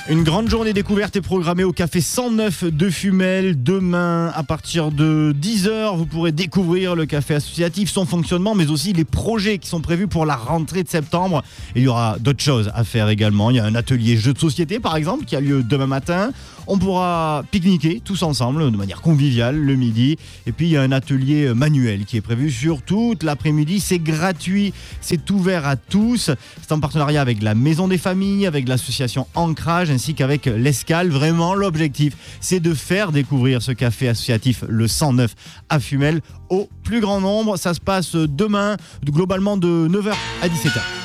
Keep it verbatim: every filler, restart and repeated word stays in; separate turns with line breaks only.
Une grande journée découverte est programmée au Café cent neuf de Fumel. Demain, à partir de dix heures, vous pourrez découvrir le café associatif, son fonctionnement, mais aussi les projets qui sont prévus pour la rentrée de septembre. Et il y aura d'autres choses à faire également. Il y a un atelier jeux de société, par exemple, qui a lieu demain matin. On pourra pique-niquer tous ensemble, de manière conviviale, le midi. Et puis, il y a un atelier manuel qui est prévu sur toute l'après-midi. C'est gratuit, c'est ouvert à tous. C'est en partenariat avec la Maison des Familles, avec l'association Ancrage, ainsi qu'avec l'Escale. Vraiment, l'objectif, c'est de faire découvrir ce café associatif, le cent neuf à Fumel, au plus grand nombre. Ça se passe demain, globalement de neuf heures à dix-sept heures.